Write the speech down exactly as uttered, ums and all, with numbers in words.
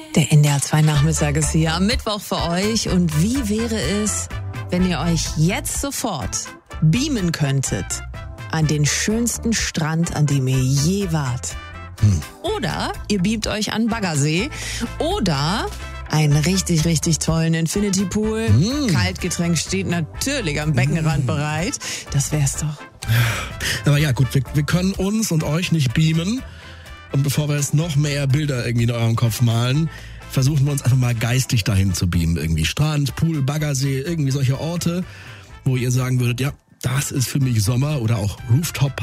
Der N D R zwei Nachmittag ist hier am Mittwoch für euch. Und wie wäre es, wenn ihr euch jetzt sofort beamen könntet an den schönsten Strand, an dem ihr je wart? Hm. Oder ihr beamt euch an Baggersee oder einen richtig, richtig tollen Infinity Pool. Hm. Kaltgetränk steht natürlich am Beckenrand hm. bereit. Das wär's doch. Aber ja, gut, wir, wir können uns und euch nicht beamen. Und bevor wir jetzt noch mehr Bilder irgendwie in eurem Kopf malen, versuchen wir uns einfach mal geistig dahin zu beamen. Irgendwie Strand, Pool, Baggersee, irgendwie solche Orte, wo ihr sagen würdet, ja, das ist für mich Sommer oder auch Rooftop